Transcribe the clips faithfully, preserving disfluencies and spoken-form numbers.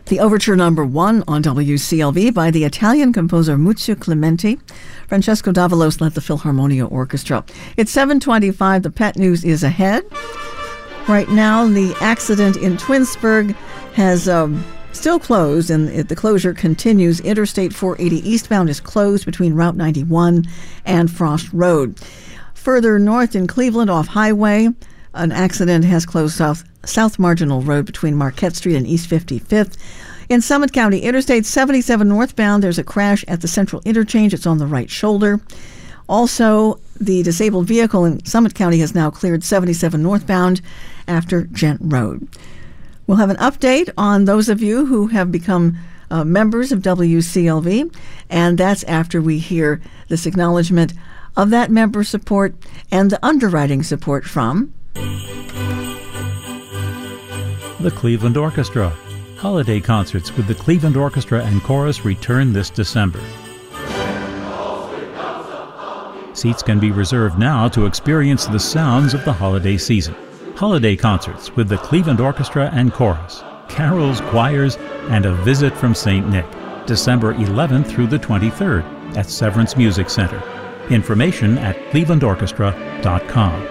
The overture number one on W C L V by the Italian composer Muzio Clementi. Francesco Davalos led the Philharmonia Orchestra. It's seven twenty-five. The Pet News is ahead. Right now, the accident in Twinsburg has um, still closed, and it, the closure continues. Interstate four eighty eastbound is closed between Route ninety-one and Frost Road. Further north in Cleveland off Highway, an accident has closed South, South Marginal Road between Marquette Street and East fifty-fifth. In Summit County, Interstate seventy-seven northbound, there's a crash at the Central Interchange. It's on the right shoulder. Also, the disabled vehicle in Summit County has now cleared seventy-seven northbound after Gent Road. We'll have an update on those of you who have become uh, members of W C L V, and that's after we hear this acknowledgement of that member support and the underwriting support from the Cleveland Orchestra. Holiday concerts with the Cleveland Orchestra and Chorus return this December. Seats can be reserved now to experience the sounds of the holiday season. Holiday concerts with the Cleveland Orchestra and Chorus, carols, choirs, and a visit from Saint Nick, December eleventh through the twenty-third at Severance Music Center. Information at cleveland orchestra dot com.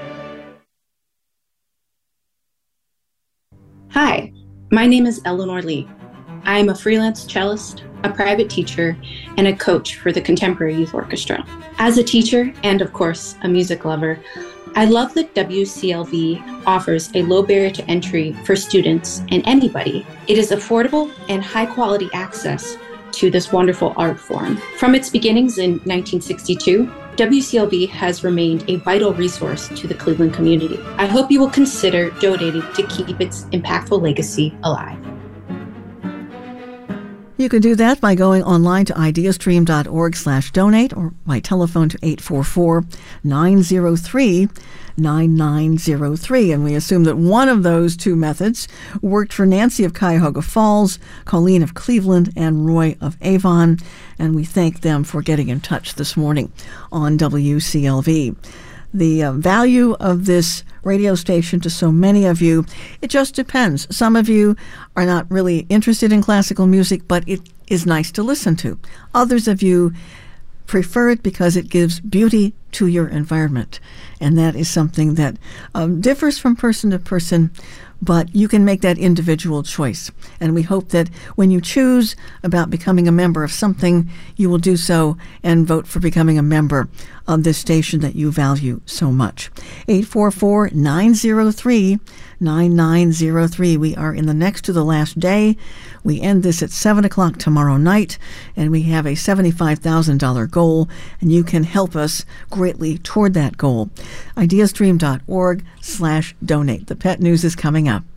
Hi, my name is Eleanor Lee. I am a freelance cellist, a private teacher, and a coach for the Contemporary Youth Orchestra. As a teacher and, of course, a music lover, I love that W C L V offers a low barrier to entry for students and anybody. It is affordable and high-quality access to this wonderful art form. From its beginnings in nineteen sixty-two, W C L V has remained a vital resource to the Cleveland community. I hope you will consider donating to keep its impactful legacy alive. You can do that by going online to ideastream.org slash donate or by telephone to eight four four, nine zero three, nine nine zero three. And we assume that one of those two methods worked for Nancy of Cuyahoga Falls, Colleen of Cleveland, and Roy of Avon. And we thank them for getting in touch this morning on W C L V. The uh, value of this radio station to so many of you, it just depends. Some of you are not really interested in classical music, but it is nice to listen to. Others of you prefer it because it gives beauty to your environment. And that is something that um, differs from person to person, but you can make that individual choice. And we hope that when you choose about becoming a member of something, you will do so and vote for becoming a member of this station that you value so much. eight four four, nine zero three, nine nine zero three. We are in the next to the last day. We end this at seven o'clock tomorrow night, and we have a seventy-five thousand dollars goal, and you can help us greatly toward that goal. ideastream.org slash donate. The Pet News is coming up.